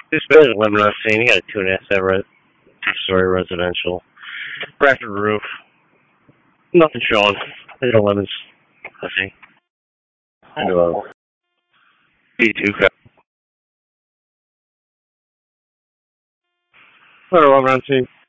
This building living I've seen, he got a 2.5 story residential. Raftered roof. Nothing showing. There's no lemons. I see. I know. B2 What do I see?